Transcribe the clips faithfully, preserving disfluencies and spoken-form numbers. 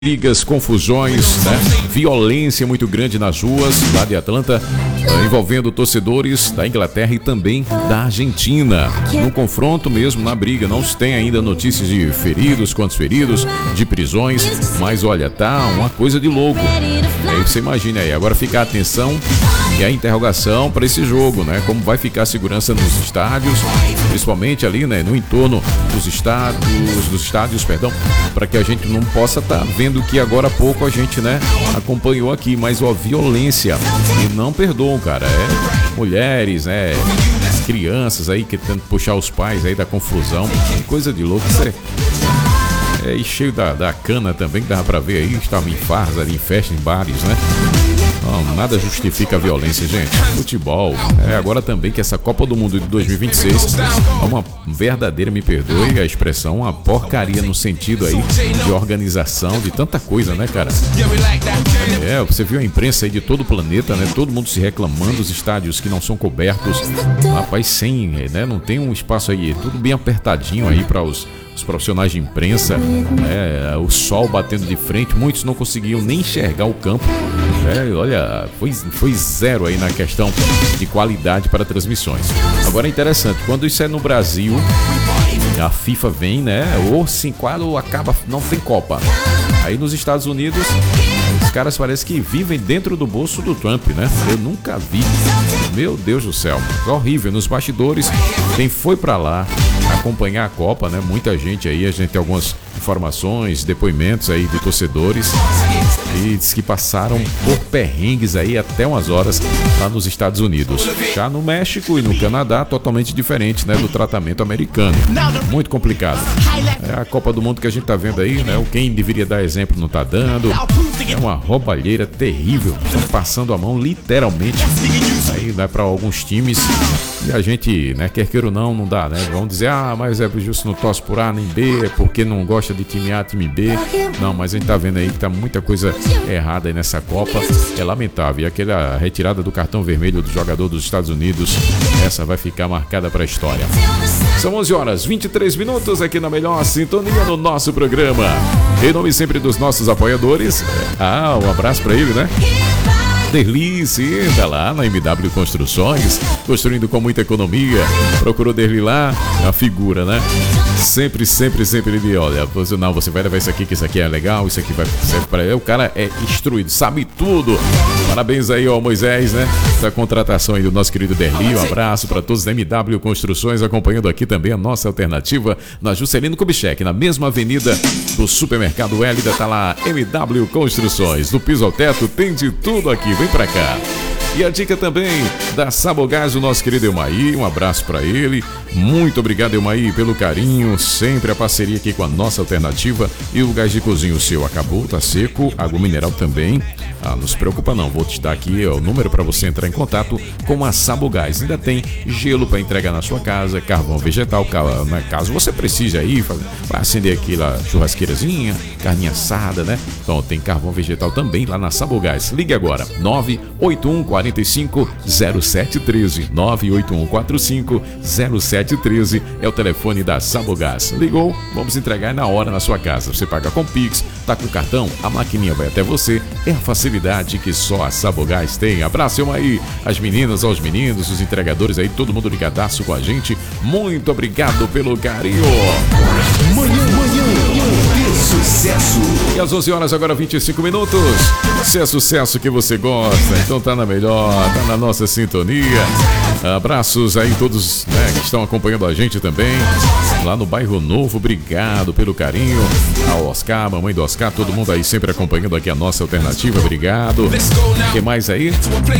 brigas, confusões, né? Violência muito grande nas ruas lá de Atlanta, envolvendo torcedores da Inglaterra e também da Argentina. No confronto mesmo, na briga, não se tem ainda notícias de feridos, quantos feridos, de prisões, mas olha, tá uma coisa de louco. Aí você imagina aí, agora fica a atenção e a interrogação para esse jogo, né? Como vai ficar a segurança nos estádios, principalmente ali, né? No entorno dos estádios, dos estádios, perdão, para que a gente não possa estar tá vendo que agora há pouco a gente, né, acompanhou aqui, mas ó, violência e não perdoam, cara, é mulheres, né, crianças aí que tentam puxar os pais aí da confusão, coisa de louco, isso é, é e cheio da, da cana também, que dava pra ver aí, estava em farras ali, em festas, em bares, né. Não, nada justifica a violência, gente. Futebol. É agora também que essa Copa do Mundo de dois mil e vinte e seis é uma verdadeira, me perdoe a expressão, uma porcaria no sentido aí de organização, de tanta coisa, né, cara? É, você viu a imprensa aí de todo o planeta, né? Todo mundo se reclamando dos estádios que não são cobertos. Rapaz, sem, né? Não tem um espaço aí, tudo bem apertadinho aí para os Os profissionais de imprensa, né, o sol batendo de frente, muitos não conseguiam nem enxergar o campo. É, olha, foi, foi zero aí na questão de qualidade para transmissões. Agora é interessante, quando isso é no Brasil, a FIFA vem, né, ou se enquadra ou acaba, não tem Copa. Aí nos Estados Unidos, os caras parecem que vivem dentro do bolso do Trump, né? Eu nunca vi. Meu Deus do céu, horrível. Nos bastidores, quem foi pra lá acompanhar a Copa, né? Muita gente aí, a gente tem algumas informações, depoimentos aí de torcedores e diz que passaram por perrengues aí até umas horas lá nos Estados Unidos. Já no México e no Canadá, totalmente diferente, né, do tratamento americano. Muito complicado. É a Copa do Mundo que a gente tá vendo aí, né? Quem deveria dar exemplo não tá dando. É uma roubalheira terrível. Estão passando a mão literalmente aí, né, para alguns times. E a gente, né, quer queira ou não, não dá, né? Vão dizer, ah, mas é justo não torce por A nem B, é porque não gosta de time A, time B. Não, mas a gente tá vendo aí que tá muita coisa errada aí nessa Copa. É lamentável. E aquela retirada do cartão vermelho do jogador dos Estados Unidos, essa vai ficar marcada para a história. São onze horas e vinte e três minutos aqui na melhor sintonia do nosso programa. Em nome sempre dos nossos apoiadores. Ah, um abraço para ele, né? Derli, sim, tá lá na M W Construções, construindo com muita economia. Procurou Derli lá, a figura, né? Sempre, sempre, sempre ele olha, você, não, você vai levar isso aqui, que isso aqui é legal, isso aqui vai serve para ele. O cara é instruído, sabe tudo. Parabéns aí ao Moisés, né? Da contratação aí do nosso querido Derli. Um abraço para todos da M W Construções, acompanhando aqui também a nossa alternativa na Juscelino Kubitschek, na mesma avenida do Supermercado Hélida, tá lá M W Construções. Do piso ao teto tem de tudo aqui. Vem pra cá. E a dica também da Sabogás, o nosso querido Elmaí, um abraço para ele. Muito obrigado, Elmaí, pelo carinho, sempre a parceria aqui com a nossa alternativa. E o gás de cozinha, o seu acabou, tá seco, água mineral também. Ah, não se preocupa não, vou te dar aqui ó, o número para você entrar em contato com a Sabogás. Ainda tem gelo para entregar na sua casa, carvão vegetal, caso você precise aí para acender aquela churrasqueirazinha, carninha assada, né? Então tem carvão vegetal também lá na Sabogás. Ligue agora, nove oito um quatro cinco zero sete um três, nove oito um quatro cinco zero sete um três é o telefone da Sabogás. Ligou, vamos entregar na hora na sua casa. Você paga com Pix, tá com cartão, a maquininha vai até você. É a facilidade que só a Sabogás tem. Abraço aí as meninas, aos meninos, os entregadores aí, todo mundo ligadaço com a gente. Muito obrigado pelo carinho. Manhã, manhã, sucesso. E às onze horas agora vinte e cinco minutos. Se é sucesso que você gosta, então tá na melhor, tá na nossa sintonia. Abraços aí todos, né, que estão acompanhando a gente também lá no Bairro Novo. Obrigado pelo carinho ao Oscar, mamãe do Oscar, todo mundo aí sempre acompanhando aqui a nossa alternativa. Obrigado. O que mais aí?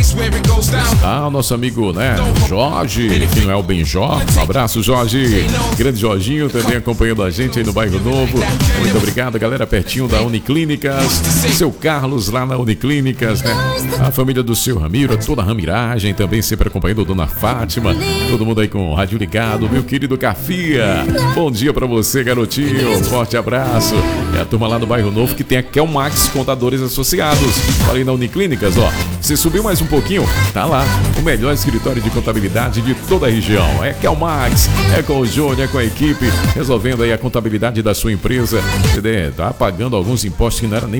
Ah, o nosso amigo, né, Jorge, que não é o Benjó. Um abraço, Jorge. Grande Jorginho também acompanhando a gente aí no Bairro Novo. Muito obrigado, galera, pertinho da Uniclínicas. Seu Carlos lá na Uniclínicas, né? A família do seu Ramiro, toda a Ramiragem também sempre acompanhando a Dona Fátima. Todo mundo aí com o rádio ligado, meu querido Cafia. Bom dia pra você, garotinho. Forte abraço. É a turma lá do Bairro Novo que tem a Kelmax Contadores Associados. Falei na Uniclínicas, ó. Você subiu mais um pouquinho, tá lá. O melhor escritório de contabilidade de toda a região. É Kelmax. É com o Júnior, é com a equipe, resolvendo aí a contabilidade da sua empresa. é, tá pagando alguns impostos que não era nem